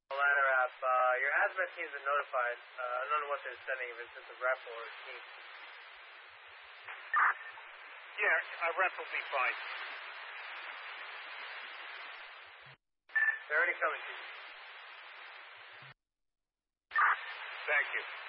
Ladder app, your hazmat team's been notified. I don't know what they're sending, if it's just a rep or a team. Yeah, a rep will be fine. They're already coming to you. Thank you.